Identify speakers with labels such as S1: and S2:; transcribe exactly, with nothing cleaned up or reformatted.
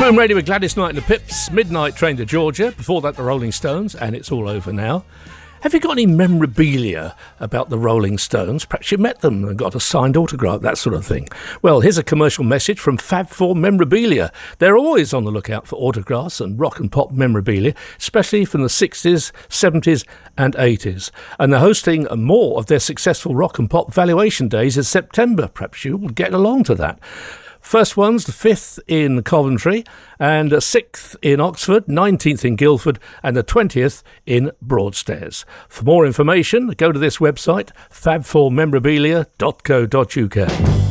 S1: Moon Radio with Gladys Knight and the Pips, Midnight Train to Georgia, before that the Rolling Stones, and it's all over now. Have you got any memorabilia about the Rolling Stones? Perhaps you met them and got a signed autograph, that sort of thing. Well, here's a commercial message from Fab Four Memorabilia. They're always on the lookout for autographs and rock and pop memorabilia, especially from the sixties, seventies and eighties. And they're hosting more of their successful rock and pop valuation days in September. Perhaps you will get along to that. First one's the fifth in Coventry, and the sixth in Oxford, nineteenth in Guildford, and the twentieth in Broadstairs. For more information, go to this website, fab four memorabilia dot co dot uk.